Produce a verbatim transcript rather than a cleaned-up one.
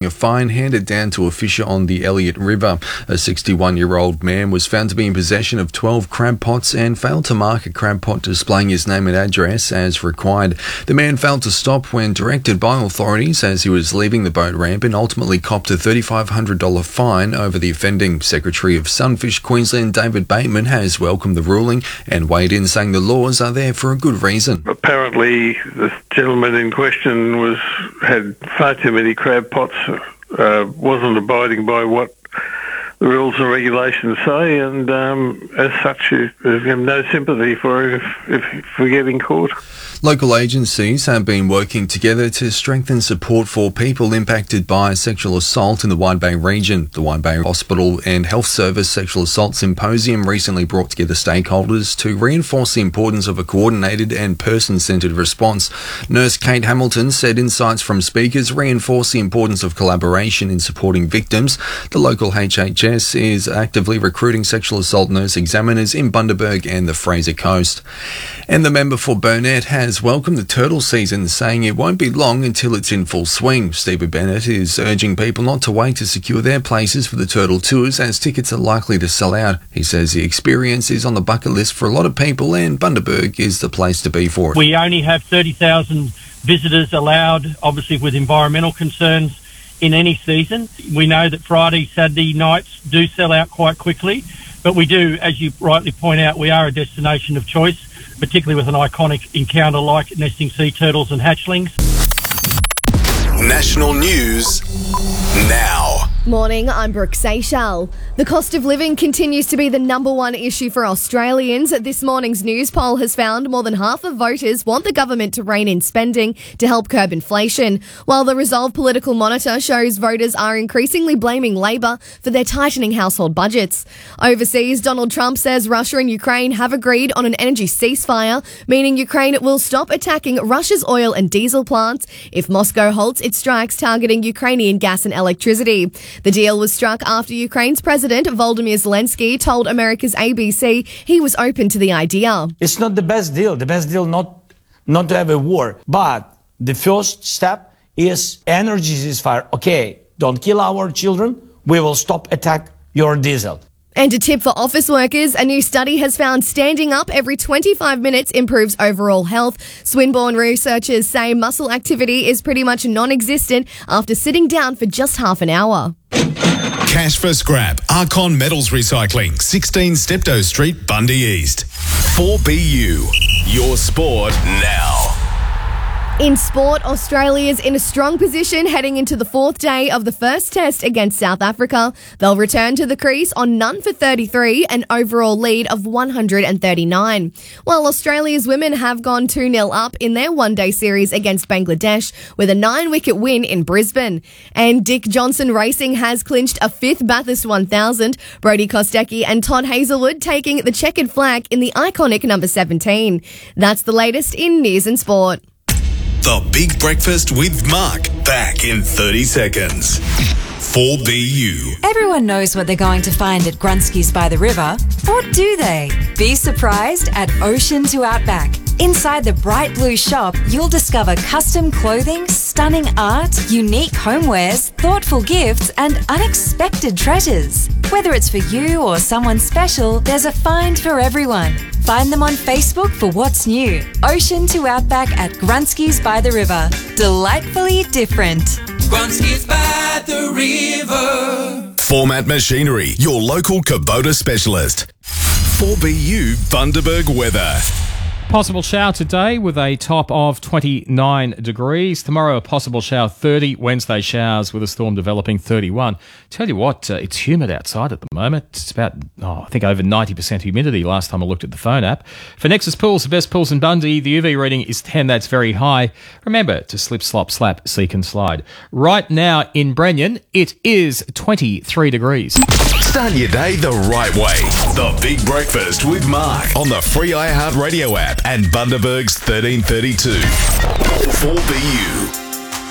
a fine handed down to a fisher on the Elliott River. A sixty-one-year-old man was found to be in possession of twelve crab pots and failed to mark a crab pot displaying his name and address as required. The man failed to stop when directed by authorities as he was leaving the boat ramp and ultimately copped a three thousand five hundred dollars fine over the offending. Secretary of Sunfish Queensland David Bateman has welcomed the ruling and weighed in, saying the laws are there for a good reason. Apparently the gentleman in question was had far too many crab pots, uh, wasn't abiding by what the rules and regulations say, and um, as such, you have no sympathy for if, if for getting caught. Local agencies have been working together to strengthen support for people impacted by sexual assault in the Wide Bay region. The Wide Bay Hospital and Health Service Sexual Assault Symposium recently brought together stakeholders to reinforce the importance of a coordinated and person-centred response. Nurse Kate Hamilton said insights from speakers reinforce the importance of collaboration in supporting victims. The local H H S is actively recruiting sexual assault nurse examiners in Bundaberg and the Fraser Coast. And the member for Burnett has has welcomed the turtle season, saying it won't be long until it's in full swing. Stephen Bennett is urging people not to wait to secure their places for the turtle tours as tickets are likely to sell out. He says the experience is on the bucket list for a lot of people and Bundaberg is the place to be for it. We only have thirty thousand visitors allowed, obviously with environmental concerns, in any season. We know that Friday, Saturday nights do sell out quite quickly, but we do, as you rightly point out, we are a destination of choice, particularly with an iconic encounter like nesting sea turtles and hatchlings. National news now. Morning, I'm Brooke Seychelles. The cost of living continues to be the number one issue for Australians. This morning's news poll has found more than half of voters want the government to rein in spending to help curb inflation, while the Resolve Political Monitor shows voters are increasingly blaming Labor for their tightening household budgets. Overseas, Donald Trump says Russia and Ukraine have agreed on an energy ceasefire, meaning Ukraine will stop attacking Russia's oil and diesel plants if Moscow halts its strikes targeting Ukrainian gas and electricity. The deal was struck after Ukraine's President Volodymyr Zelensky told America's A B C he was open to the idea. It's not the best deal. The best deal not not to have a war. But the first step is energy ceasefire. Okay, don't kill our children. We will stop attack your diesel. And a tip for office workers, a new study has found standing up every twenty-five minutes improves overall health. Swinburne researchers say muscle activity is pretty much non-existent after sitting down for just half an hour. Cash for scrap. Archon Metals Recycling, sixteen Steptoe Street, Bundy East. four B U, your sport now. In sport, Australia's in a strong position heading into the fourth day of the first test against South Africa. They'll return to the crease on none for thirty-three, an overall lead of one hundred thirty-nine. While Australia's women have gone two nil up in their one-day series against Bangladesh with a nine-wicket win in Brisbane. And Dick Johnson Racing has clinched a fifth Bathurst one thousand, Brodie Kostecki and Todd Hazelwood taking the checkered flag in the iconic number seventeen. That's the latest in news and sport. The Big Breakfast with Mark, back in thirty seconds. four B U. Everyone knows what they're going to find at Grunski's by the river, or do they? Be surprised at Ocean to Outback. Inside the bright blue shop, you'll discover custom clothing, stunning art, unique homewares, thoughtful gifts, and unexpected treasures. Whether it's for you or someone special, there's a find for everyone. Find them on Facebook for what's new. Ocean to Outback at Grunski's by the river. Delightfully different. Grunski's by the river. Format Machinery, your local Kubota specialist. four B U Bundaberg weather. Possible shower today with a top of twenty-nine degrees. Tomorrow, a possible shower thirty. Wednesday, showers with a storm developing thirty-one. Tell you what, uh, it's humid outside at the moment. It's about, oh, I think, over ninety percent humidity last time I looked at the phone app. For Nexus Pools, the best pools in Bundy, the U V reading is ten. That's very high. Remember to slip, slop, slap, seek and slide. Right now in Brenyon, it is twenty-three degrees. Start your day the right way. The Big Breakfast with Mark on the free iHeartRadio app and Bundaberg's thirteen thirty-two. four B U.